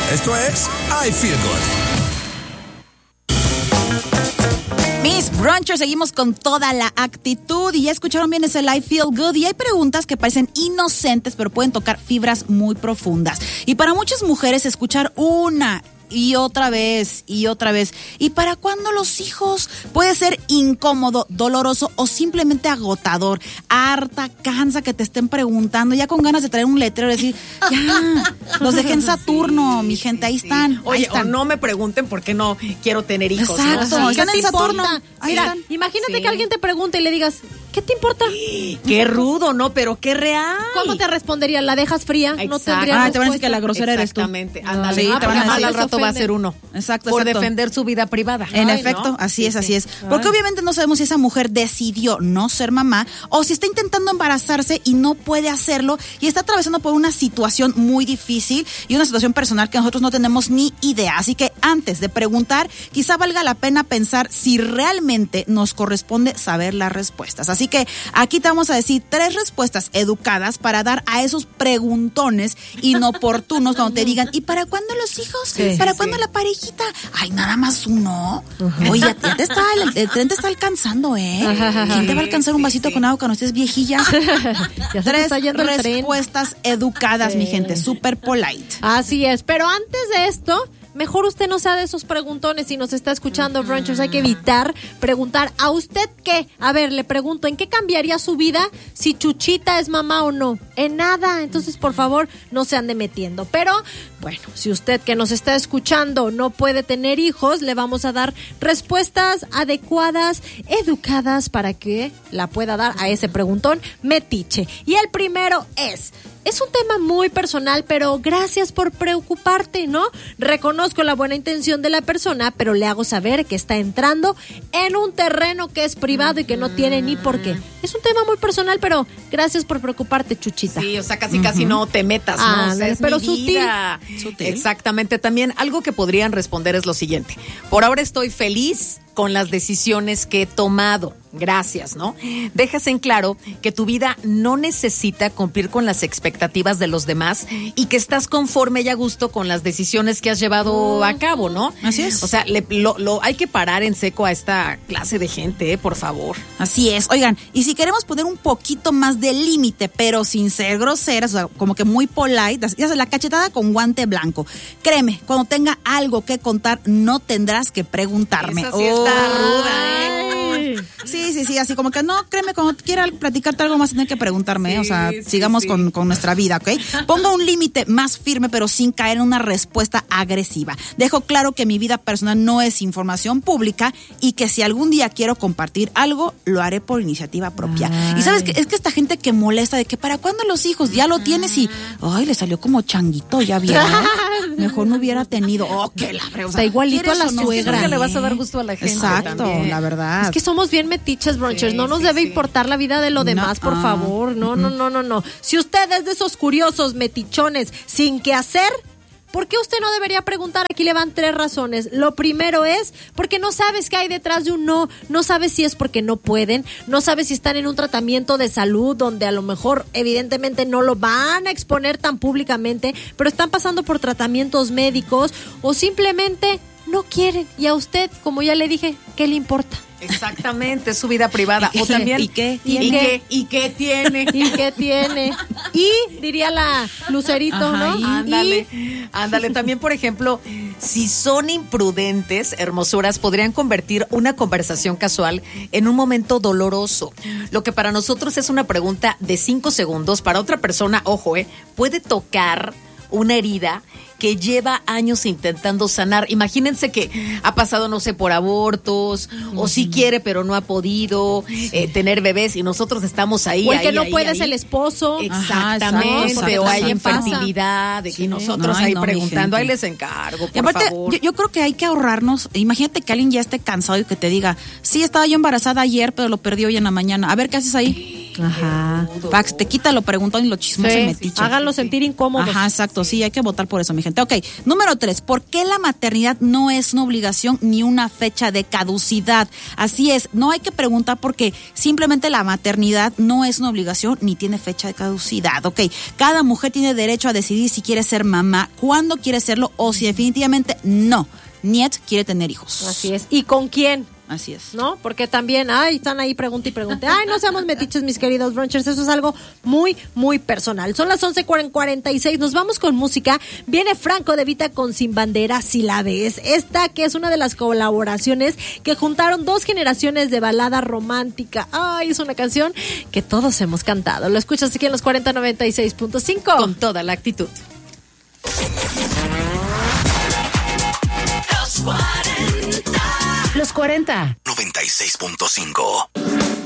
Esto es I Feel Good. Mis brunchers, seguimos con toda la actitud y ya escucharon bien ese I Feel Good y hay preguntas que parecen inocentes pero pueden tocar fibras muy profundas. Y para muchas mujeres escuchar una y otra vez y otra vez. ¿Y para cuándo los hijos? Puede ser incómodo, doloroso o simplemente agotador. Harta, cansa que te estén preguntando, ya con ganas de traer un letrero y decir, ya, los dejé en Saturno, mi gente, ahí están. Oye, ahí están. O no me pregunten por qué no quiero tener hijos. Exacto, ¿no? están en Saturno. Mira, imagínate que alguien te pregunte y le digas, ¿qué te importa? Qué rudo, ¿no? Pero qué real. ¿Cómo te respondería? ¿La dejas fría? Exacto. No tendría te van a decir que la grosera eres tú. Exactamente. Ándale. Sí, te van a porque decir. al rato va a ser uno. Exacto, por exacto. defender su vida privada. En Ay, efecto, ¿no? así es, así es. Porque obviamente no sabemos si esa mujer decidió no ser mamá o si está intentando embarazarse y no puede hacerlo y está atravesando por una situación muy difícil y una situación personal que nosotros no tenemos ni idea. Así que antes de preguntar, quizá valga la pena pensar si realmente nos corresponde saber las respuestas. Así que aquí te vamos a decir 3 respuestas educadas para dar a esos preguntones inoportunos cuando te digan, ¿y para cuándo los hijos? Sí, ¿Para sí, cuándo sí. la parejita? Ay, nada más uno. Oye, ya te está, el tren te está alcanzando, ¿eh? ¿Quién te va a alcanzar un vasito con agua cuando estés viejilla? Ya se te 3 está yendo el tren. respuestas educadas, mi gente, super polite. Así es, pero antes de esto, mejor usted no sea de esos preguntones si nos está escuchando, brunchers. Hay que evitar preguntar, ¿a usted qué? A ver, le pregunto, ¿en qué cambiaría su vida si Chuchita es mamá o no? En nada, entonces por favor no se ande metiendo. Pero bueno, si usted que nos está escuchando no puede tener hijos, le vamos a dar respuestas adecuadas, educadas para que la pueda dar a ese preguntón metiche. Y el primero es un tema muy personal, pero gracias por preocuparte, ¿no? Reconozco la buena intención de la persona, pero le hago saber que está entrando en un terreno que es privado y que no tiene ni por qué. Es un tema muy personal, pero gracias por preocuparte, Chuchita. Sí, o sea, casi no te metas, ¿no? O sea, es pero mi sutil. vida. Exactamente. También algo que podrían responder es lo siguiente. Por ahora estoy feliz con las decisiones que he tomado. Gracias, ¿no? Dejas en claro que tu vida no necesita cumplir con las expectativas de los demás y que estás conforme y a gusto con las decisiones que has llevado a cabo, ¿no? Así es. O sea, hay que parar en seco a esta clase de gente, por favor. Así es. Oigan, y si queremos poner un poquito más de límite, pero sin ser groseras, o sea, como que muy polite, ya sabes, la cachetada con guante blanco. Créeme, cuando tenga algo que contar, no tendrás que preguntarme. Esa sí está ruda, ¿eh? Sí, así como que no, créeme, cuando quiera platicarte algo más, tienes que preguntarme, o sea, sigamos con nuestra vida, ¿ok? Ponga un límite más firme, pero sin caer en una respuesta agresiva. Dejo claro que mi vida personal no es información pública y que si algún día quiero compartir algo, lo haré por iniciativa propia. Y sabes que es que esta gente que molesta de que ¿para cuándo los hijos? Ya lo tienes y, ay, le salió como changuito, ya vieron. Mejor no hubiera tenido. Oh, qué la breva. Está igualito a la suegra. Que le vas a dar gusto a la gente. Exacto, también. la verdad. Es que somos bien metiches, brunchers. No nos debe importar la vida de lo demás, por favor. No. Si usted es de esos curiosos metichones sin qué hacer, ¿por qué usted no debería preguntar? Aquí le van 3 razones. Lo primero es porque no sabes qué hay detrás de un no. No sabes si es porque no pueden. No sabes si están en un tratamiento de salud donde a lo mejor evidentemente no lo van a exponer tan públicamente, pero están pasando por tratamientos médicos o simplemente no quieren. Y a usted, como ya le dije, ¿qué le importa? Exactamente, es su vida privada. O también, ¿Y qué tiene? ¿Y qué tiene? Y diría la Lucerito, Ajá, ¿no? Ándale. También, por ejemplo, si son imprudentes, hermosuras, podrían convertir una conversación casual en un momento doloroso. Lo que para nosotros es una pregunta de 5 segundos, para otra persona, ojo, puede tocar una herida que lleva años intentando sanar. Imagínense que ha pasado, no sé, por abortos, o sí quiere pero no ha podido tener bebés y nosotros estamos ahí. O el que no puede es el esposo. Exactamente, Ajá, o hay también pasa. infertilidad, y nosotros ahí preguntando, ahí les encargo, por y aparte, favor. yo creo que hay que ahorrarnos. Imagínate que alguien ya esté cansado y que te diga, sí, estaba yo embarazada ayer, pero lo perdí hoy en la mañana. A ver, ¿qué haces ahí? Ajá. Pax, te quita lo preguntón y lo chismoso y metiche. Háganlo sentir incómodos. Ajá, exacto, sí, hay que votar por eso, mi gente. Ok, número 3, ¿por qué la maternidad no es una obligación ni una fecha de caducidad? Así es, no hay que preguntar porque simplemente la maternidad no es una obligación ni tiene fecha de caducidad, ok. Cada mujer tiene derecho a decidir si quiere ser mamá, cuándo quiere serlo o si definitivamente no, niet quiere tener hijos. Así es. ¿Y con quién? Así es. ¿No? Porque también, están ahí pregunta y pregunta. No seamos metiches, mis queridos brunchers. Eso es algo muy, muy personal. Son las 11:46. Nos vamos con música. Viene Franco De Vita con Sin Bandera, Si la Ves. Esta que es una de las colaboraciones que juntaron 2 generaciones de balada romántica. Es una canción que todos hemos cantado. Lo escuchas aquí en los 4096.5. Con toda la actitud. Los 40. 96.5.